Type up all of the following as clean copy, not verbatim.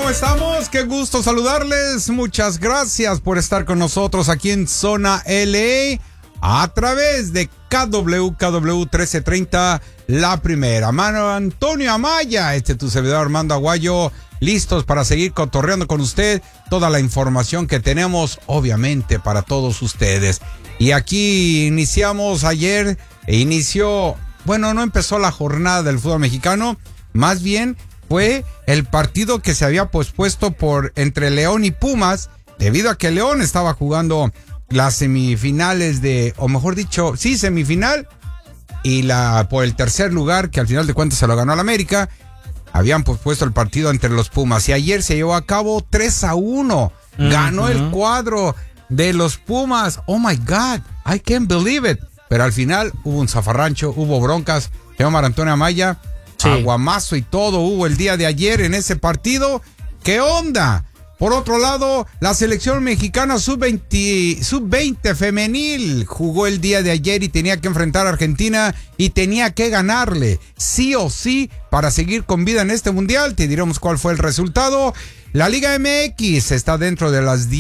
¿cómo estamos? Qué gusto saludarles. Muchas gracias por estar con nosotros aquí en Zona LA a través de KWKW 1330, La Primera. Mano Antonio Amaya, tu servidor Armando Aguayo, listos para seguir cotorreando con usted toda la información que tenemos, obviamente, para todos ustedes. Y aquí iniciamos ayer, no empezó la jornada del fútbol mexicano, más bien fue el partido que se había pospuesto entre León y Pumas, debido a que León estaba jugando las semifinales semifinal, y por el tercer lugar, que al final de cuentas se lo ganó al América. Habían pospuesto el partido entre los Pumas y ayer se llevó a cabo 3-1. Ganó el cuadro de los Pumas. Oh my God, I can't believe it. Pero al final hubo un zafarrancho, hubo broncas. Señor Antonio Amaya, sí. Aguamazo y todo hubo el día de ayer en ese partido. ¿Qué onda? Por otro lado, la selección mexicana sub-20 femenil jugó el día de ayer y tenía que enfrentar a Argentina y tenía que ganarle, sí o sí, para seguir con vida en este mundial. Te diremos cuál fue el resultado. La Liga MX está dentro de las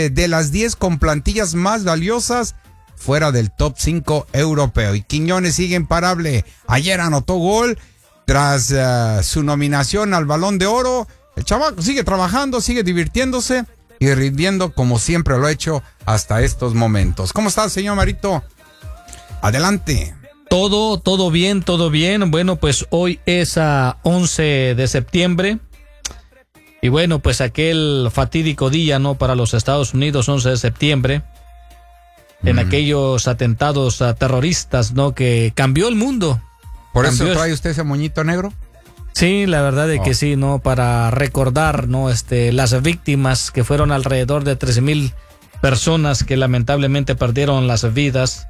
10 con plantillas más valiosas fuera del top 5 europeo. Y Quiñones sigue imparable. Ayer anotó gol tras su nominación al Balón de Oro. El chamaco sigue trabajando, sigue divirtiéndose y rindiendo como siempre lo ha hecho hasta estos momentos. ¿Cómo está, señor Marito? Adelante. Todo bien, todo bien. Bueno, pues hoy es 11 de septiembre. Y bueno, pues aquel fatídico día, ¿no? Para los Estados Unidos, 11 de septiembre. En aquellos atentados terroristas, ¿no? Que cambió el mundo. ¿Por eso trae usted ese moñito negro? Sí, la verdad de que sí, ¿no? Para recordar, ¿no? Las víctimas, que fueron alrededor de 13,000 personas que lamentablemente perdieron las vidas,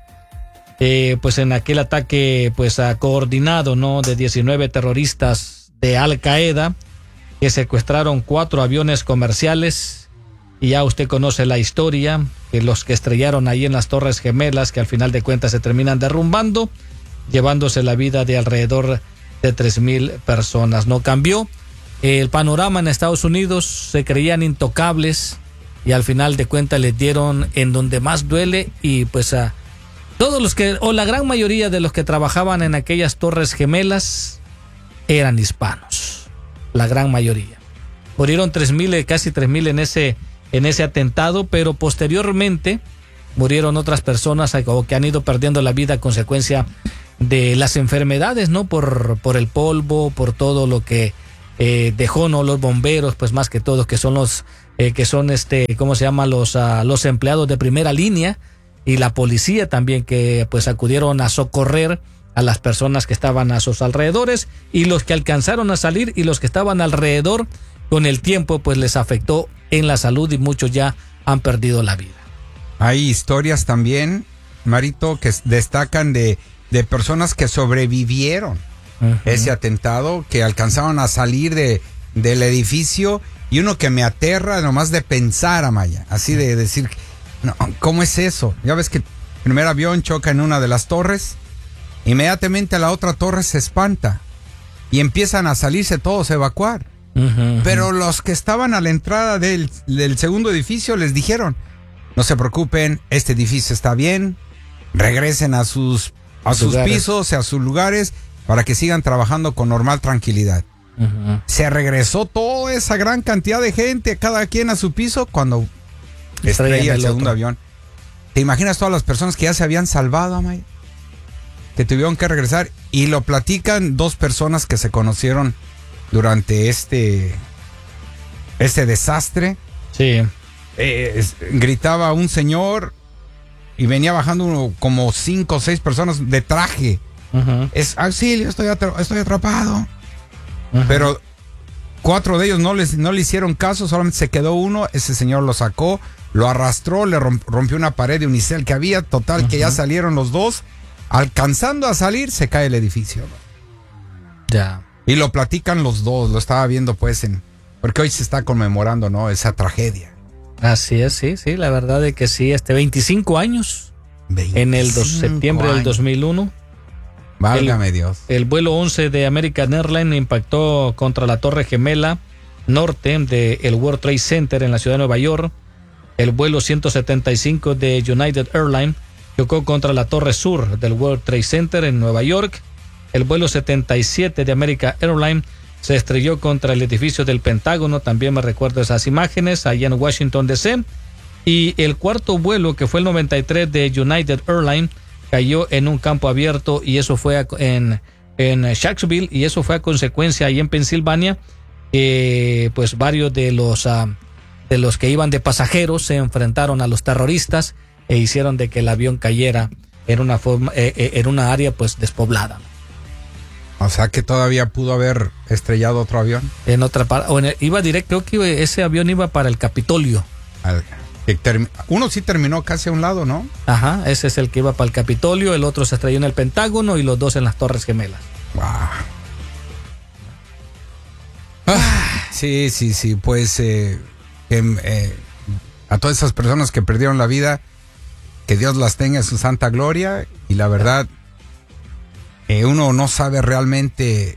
pues en aquel ataque, pues coordinado, ¿no? De 19 terroristas de Al Qaeda, que secuestraron 4 aviones comerciales, y ya usted conoce la historia, que los que estrellaron ahí en las Torres Gemelas, que al final de cuentas se terminan derrumbando, llevándose la vida de alrededor de 3,000 personas. No cambió el panorama en Estados Unidos, se creían intocables y al final de cuentas les dieron en donde más duele, y pues a todos los que, o la gran mayoría de los que trabajaban en aquellas Torres Gemelas eran hispanos, la gran mayoría. Murieron 3,000, casi 3,000 en ese atentado, pero posteriormente murieron otras personas que han ido perdiendo la vida a consecuencia de las enfermedades, ¿no? Por el polvo, por todo lo que dejó, ¿no? Los bomberos, pues más que todo, que son los ¿cómo se llama? Los empleados de primera línea, y la policía también, que pues acudieron a socorrer a las personas que estaban a sus alrededores, y los que alcanzaron a salir y los que estaban alrededor, con el tiempo pues les afectó en la salud y muchos ya han perdido la vida. Hay historias también, Marito, que destacan de personas que sobrevivieron ese atentado, que alcanzaron a salir del edificio, y uno que me aterra nomás de pensar, Amaya, así de decir, no, ¿cómo es eso? Ya ves que el primer avión choca en una de las torres, inmediatamente la otra torre se espanta y empiezan a salirse todos a evacuar. Pero los que estaban a la entrada del segundo edificio les dijeron, no se preocupen, este edificio está bien, regresen a sus pisos, a sus lugares, para que sigan trabajando con normal tranquilidad. Se regresó toda esa gran cantidad de gente, cada quien a su piso, cuando estrella el segundo avión. ¿Te imaginas todas las personas que ya se habían salvado, Amaya? Que tuvieron que regresar, y lo platican 2 personas que se conocieron durante este desastre. Sí. Gritaba un señor y venía bajando como 5 o 6 personas de traje. Es auxilio, estoy atrapado. Pero 4 de ellos no le hicieron caso, solamente se quedó uno. Ese señor lo sacó, lo arrastró, le rompió una pared de unicel que había. Total, que ya salieron los 2. Alcanzando a salir, se cae el edificio. Ya. Y lo platican los 2, lo estaba viendo pues porque hoy se está conmemorando, ¿no? Esa tragedia. Así es, sí, la verdad es que sí, 25 años. 25 en el septiembre del 2001. Válgame Dios. El vuelo 11 de American Airlines impactó contra la Torre Gemela norte del World Trade Center en la ciudad de Nueva York. El vuelo 175 de United Airlines chocó contra la torre sur del World Trade Center en Nueva York. El vuelo 77 de American Airlines se estrelló contra el edificio del Pentágono, también me recuerdo esas imágenes, allá en Washington, D.C. Y el cuarto vuelo, que fue el 93 de United Airlines, cayó en un campo abierto, y eso fue en Sharksville, y eso fue a consecuencia ahí en Pensilvania, pues varios de los que iban de pasajeros se enfrentaron a los terroristas e hicieron de que el avión cayera en una área pues despoblada. O sea que todavía pudo haber estrellado otro avión. En otra parte, iba directo, creo que ese avión iba para el Capitolio. Uno sí terminó casi a un lado, ¿no? Ajá, ese es el que iba para el Capitolio, el otro se estrelló en el Pentágono y los dos en las Torres Gemelas. Wow. Sí, pues a todas esas personas que perdieron la vida, que Dios las tenga en su santa gloria. Y la verdad, uno no sabe realmente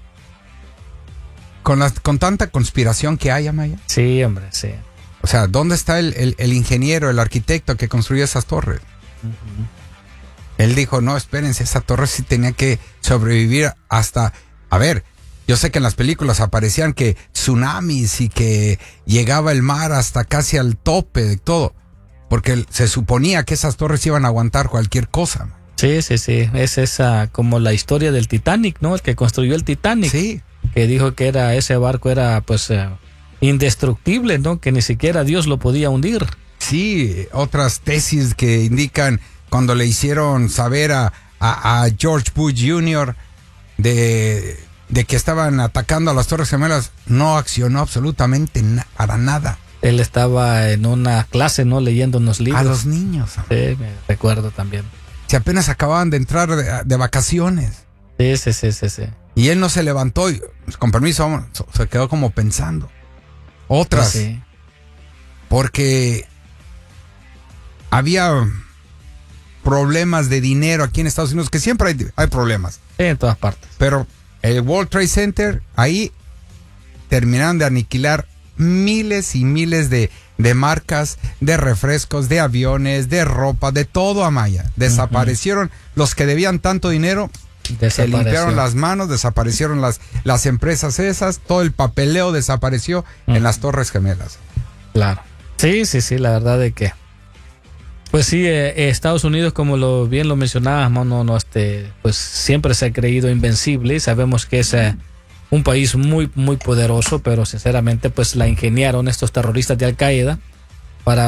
con tanta conspiración que hay, Amaya. Sí, hombre, sí. O sea, ¿dónde está el ingeniero, el arquitecto que construyó esas torres? Uh-huh. Él dijo, no, espérense, esa torre sí tenía que sobrevivir hasta... A ver, yo sé que en las películas aparecían que tsunamis y que llegaba el mar hasta casi al tope de todo, porque se suponía que esas torres iban a aguantar cualquier cosa. Sí. Es esa como la historia del Titanic, ¿no? El que construyó el Titanic. Sí. Que dijo que ese barco era pues indestructible, ¿no? Que ni siquiera Dios lo podía hundir. Sí, otras tesis que indican cuando le hicieron saber a George Bush Jr. de que estaban atacando a las Torres Gemelas, no accionó absolutamente para nada. Él estaba en una clase, ¿no? Leyendo unos libros. A los niños. Sí, me recuerdo también. Si apenas acababan de entrar de vacaciones. Sí. Y él no se levantó y, con permiso, se quedó como pensando. Otras. Sí. Porque había problemas de dinero aquí en Estados Unidos, que siempre hay problemas. Sí, en todas partes. Pero el World Trade Center, ahí terminaron de aniquilar miles y miles de marcas, de refrescos, de aviones, de ropa, de todo, Amaya. Desaparecieron los que debían tanto dinero. Se limpiaron las manos, desaparecieron las empresas esas, todo el papeleo desapareció en las Torres Gemelas. Claro. Sí, la verdad de que pues sí, Estados Unidos, como bien lo mencionabas, pues siempre se ha creído invencible. Sabemos que es un país muy, muy poderoso, pero sinceramente pues la ingeniaron estos terroristas de Al Qaeda